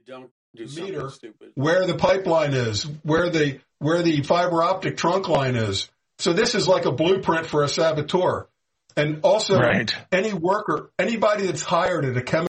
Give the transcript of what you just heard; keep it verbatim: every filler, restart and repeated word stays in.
don't do something meter stupid. where the pipeline is, where the where the fiber optic trunk line is. So this is like a blueprint for a saboteur. And also, right. any worker, anybody that's hired at a chemical